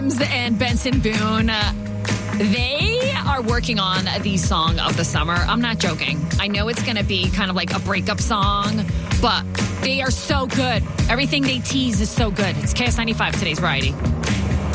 Williams and Benson Boone. They are working on the song of the summer. I'm not joking. I know it's going to be kind of like a breakup song, but they are so good. Everything they tease is so good. It's KS95, today's variety.